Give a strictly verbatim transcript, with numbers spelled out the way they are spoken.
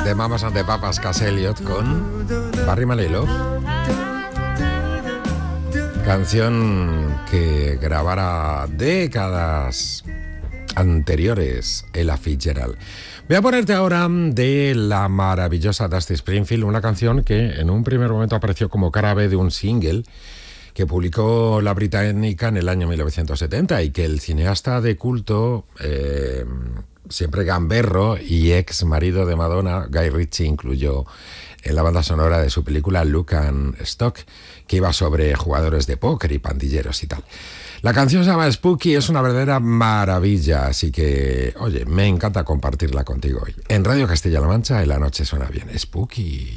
de Mamas and the Papas, Cass Elliot con Barry Manilow. Canción que grabara décadas anteriores Ella Fitzgerald. Voy a ponerte ahora de la maravillosa Dusty Springfield, una canción que en un primer momento apareció como cara B de un single que publicó la británica en el año mil novecientos setenta y que el cineasta de culto, eh, siempre gamberro y ex marido de Madonna, Guy Ritchie, incluyó en la banda sonora de su película Lock and Stock, que iba sobre jugadores de póker y pandilleros y tal. La canción se llama Spooky, es una verdadera maravilla, así que, oye, me encanta compartirla contigo hoy. En Radio Castilla-La Mancha, en la noche suena bien. Spooky.